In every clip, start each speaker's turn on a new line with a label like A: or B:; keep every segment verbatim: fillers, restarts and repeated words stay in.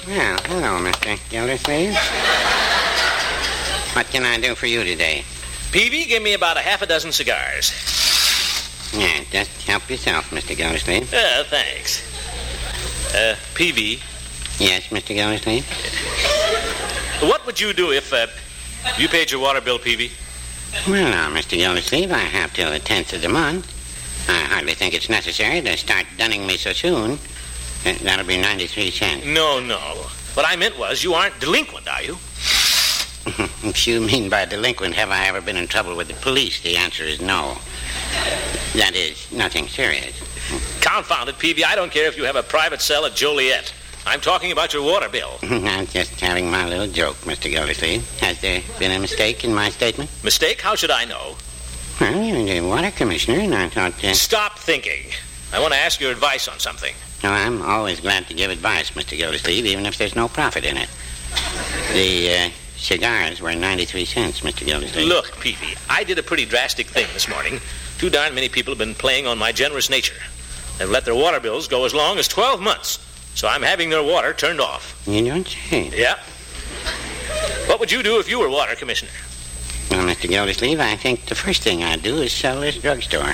A: Well, hello, Mister Gildersleeve. What can I do for you today?
B: Peavy, give me about a half a dozen cigars.
A: Yeah, just help yourself, Mister Gildersleeve.
B: Uh, thanks. Uh, Peavy.
A: Yes, Mister Gildersleeve?
B: What would you do if, uh, you paid your water bill, Peavy?
A: Well, now, Mister Gildersleeve, I have till the tenth of the month. I hardly think it's necessary to start dunning me so soon. Uh, that'll be ninety-three cents.
B: No, no. What I meant was, you aren't delinquent, are you?
A: If you mean by delinquent, have I ever been in trouble with the police? The answer is no. That is, nothing serious.
B: Confound it, Peavy. I don't care if you have a private cell at Joliet. I'm talking about your water bill.
A: I'm just having my little joke, Mister Gildersleeve. Has there been a mistake in my statement?
B: Mistake? How should I know?
A: Well, you're the water commissioner, and I thought... Uh...
B: Stop thinking. I want to ask your advice on something.
A: Oh, I'm always glad to give advice, Mister Gildersleeve, even if there's no profit in it. The uh, cigars were ninety-three cents, Mister Gildersleeve.
B: Look, Peavy, I did a pretty drastic thing this morning. Too darn many people have been playing on my generous nature. They've let their water bills go as long as twelve months. So I'm having their water turned off.
A: You don't say.
B: Yeah. What would you do if you were water commissioner?
A: Well, Mister Gildersleeve, I think the first thing I'd do is sell this drugstore.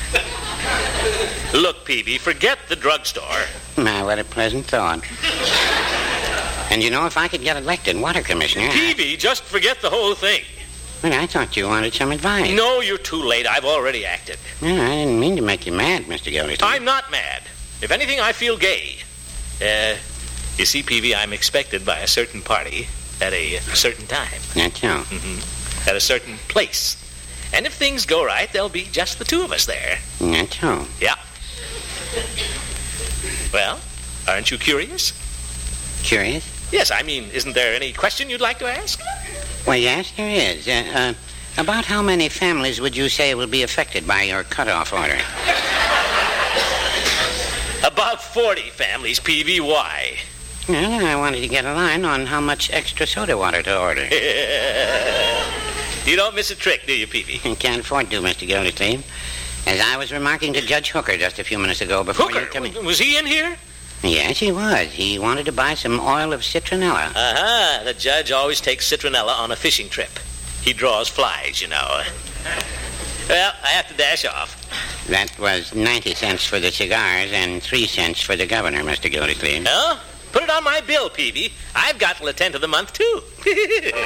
B: Look, Peavy, forget the drugstore.
A: My, what a pleasant thought. And you know, if I could get elected water commissioner...
B: Peavy, I... just forget the whole thing.
A: Well, I thought you wanted some advice.
B: No, you're too late. I've already acted.
A: Well, I didn't mean to make you mad, Mister Gildersleeve.
B: I'm not mad. If anything, I feel gay. Uh, you see, Peavy, I'm expected by a certain party at a certain time.
A: That's so.
B: Mm-hmm. At a certain place. And if things go right, there'll be just the two of us there.
A: That's so.
B: Yeah. Well, aren't you curious?
A: Curious?
B: Yes, I mean, isn't there any question you'd like to ask?
A: Well, yes, there is. Uh, uh, about how many families would you say will be affected by your cutoff order?
B: About forty families, Peavy. Why?
A: Well, I wanted to get a line on how much extra soda water to order.
B: You don't miss a trick, do you, Peavy?
A: Can't afford to, Mister Gildersleeve. As I was remarking to Judge Hooker just a few minutes ago before
B: Hooker?
A: you come in...
B: Was he in here?
A: Yes, he was. He wanted to buy some oil of citronella.
B: Uh-huh. The judge always takes citronella on a fishing trip. He draws flies, you know. Well, I have to dash off.
A: That was ninety cents for the cigars and three cents for the governor, Mister Gildersleeve.
B: Oh? Put it on my bill, Peavy. I've got till the tenth of the month, too.